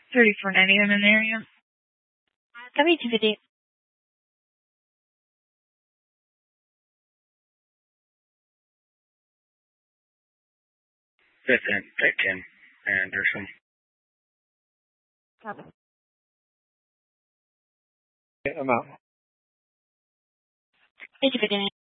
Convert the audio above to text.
3490, I'm in the area. Copy 250. That's in Pitkin, Anderson. Copy. Yeah, I'm out. Thank you for doing it.